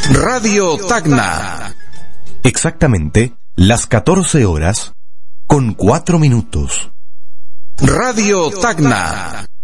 Radio Tacna. Exactamente las 14 horas con 4 minutos. Radio Tacna.